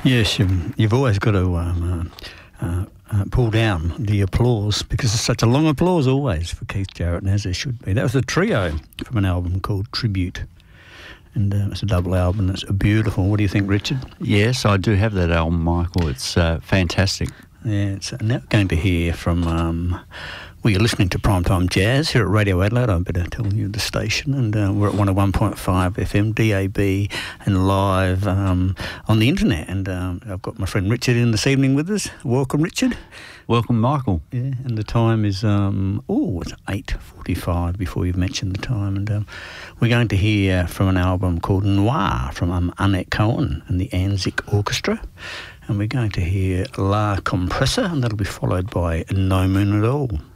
Yes, you've always got to pull down the applause because it's such a long applause always for Keith Jarrett, and as there should be. That was a trio from an album called Tribute, and it's a double album. It's beautiful. What do you think, Richard? Yes, I do have that album, Michael. It's fantastic. Yeah, it's now going to hear from... you're listening to Primetime Jazz here at Radio Adelaide. I better tell you the station, and we're at 101.5 FM, DAB, and live on the internet. And I've got my friend Richard in this evening with us. Welcome, Richard. Welcome, Michael. Yeah, and the time is it's 8:45 before you've mentioned the time, and we're going to hear from an album called Noir from Annette Cohen and the Anzik Orchestra. And we're going to hear La Compressa, and that'll be followed by No Moon at All.